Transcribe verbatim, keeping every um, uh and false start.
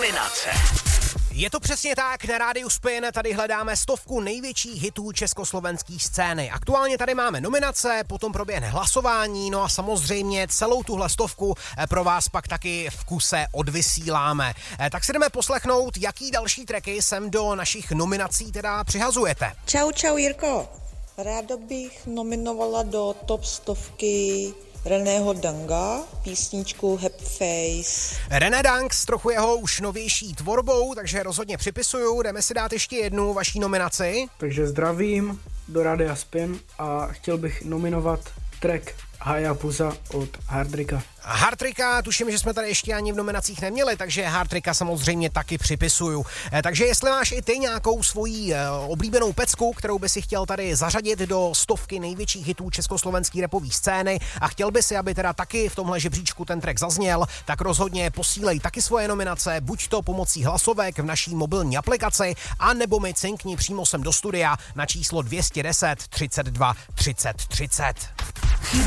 Nominace. Je to přesně tak, na rádiu Spin tady hledáme stovku největších hitů československé scény. Aktuálně tady máme nominace, potom proběhne hlasování, no a samozřejmě celou tuhle stovku pro vás pak taky v kuse odvysíláme. Tak si jdeme poslechnout, jaký další tracky sem do našich nominací teda přihazujete. Čau, čau Jirko. Ráda bych nominovala do top stovky Reného Danga, písničku Happy Face. René Dang s trochu jeho už novější tvorbou, takže rozhodně připisuju. Jdeme si dát ještě jednu vaší nominaci. Takže zdravím do Rádia Spin a chtěl bych nominovat track Hayabusa od Hardricka. Hardricka, tuším, že jsme tady ještě ani v nominacích neměli, takže Hardricka samozřejmě taky připisuju. Takže jestli máš i ty nějakou svoji oblíbenou pecku, kterou by si chtěl tady zařadit do stovky největších hitů československé rapové scény a chtěl by si, aby teda taky v tomhle žebříčku ten track zazněl, tak rozhodně posílej taky svoje nominace, buď to pomocí hlasovek v naší mobilní aplikaci, a nebo mi cinkni přímo sem do studia na číslo dvě stě deset třicet dva třicet třicet.